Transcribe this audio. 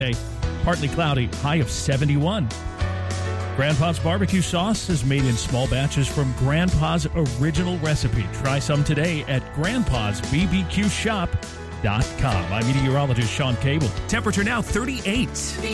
Partly cloudy, high of 71. Grandpa's barbecue sauce is made in small batches from Grandpa's original recipe. Try some today at grandpasbbqshop.com. I'm meteorologist Sean Cable. Temperature now 38.